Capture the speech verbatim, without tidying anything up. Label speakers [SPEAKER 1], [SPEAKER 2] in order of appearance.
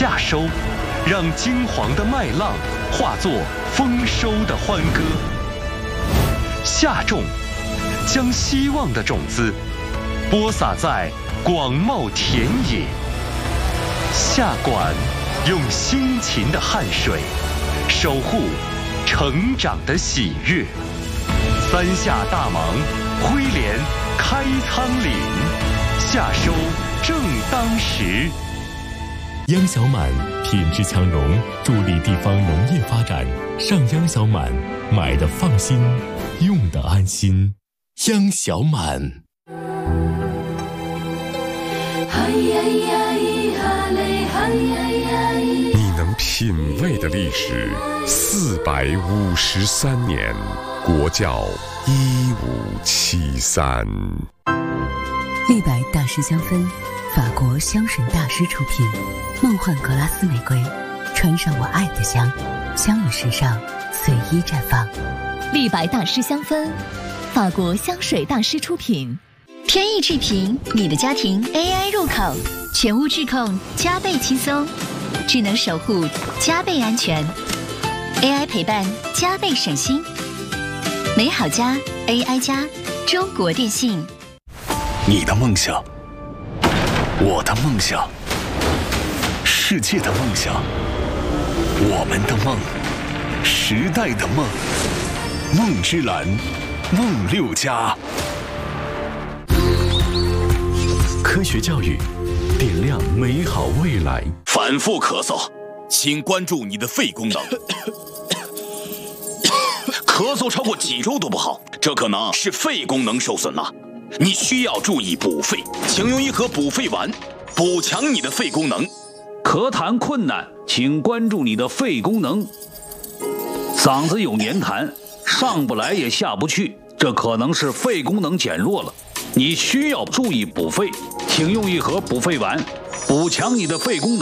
[SPEAKER 1] 夏收，让金黄的麦浪化作丰收的欢歌；夏种，将希望的种子播撒在广袤田野；夏管，用辛勤的汗水守护成长的喜悦。三夏大忙，挥镰开仓廪，夏收正当时。
[SPEAKER 2] 央小满品质强农，助力地方农业发展。上央小满，买的放心，用的安心。央小满。
[SPEAKER 3] 你能品味的历史，四百五十三年，国窖一五七三。
[SPEAKER 4] 立白大师香氛，法国香水大师出品，梦幻格拉斯玫瑰，穿上我爱的香，香与时尚随意绽放。
[SPEAKER 5] 立白大师香氛，法国香水大师出品。
[SPEAKER 6] 天意智屏，你的家庭 A I 入口，全屋智控加倍轻松，智能守护加倍安全 ，A I 陪伴加倍省心。美好家 A I 加，中国电信。
[SPEAKER 7] 你的梦想，我的梦想，世界的梦想，我们的梦，时代的梦，梦之蓝，梦六家。
[SPEAKER 2] 科学教育，点亮美好未来。
[SPEAKER 8] 反复咳嗽，请关注你的肺功能。咳嗽超过几周都不好，这可能是肺功能受损了。你需要注意补肺，请用一盒补肺丸，补强你的肺功能。
[SPEAKER 9] 咳痰困难，请关注你的肺功能。嗓子有黏痰，上不来也下不去，这可能是肺功能减弱了。你需要注意补肺，请用一盒补肺丸，补强你的肺功能。